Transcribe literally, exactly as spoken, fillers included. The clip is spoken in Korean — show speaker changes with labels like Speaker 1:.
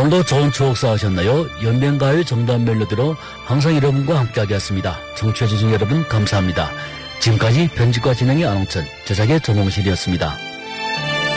Speaker 1: 오늘도 좋은 추억 쌓으셨나요? 연변가요의 정다운 멜로디로 항상 여러분과 함께하겠습니다. 청취해주신 여러분 감사합니다. 지금까지 편집과 진행의 안홍천, 제작의 전용실이었습니다.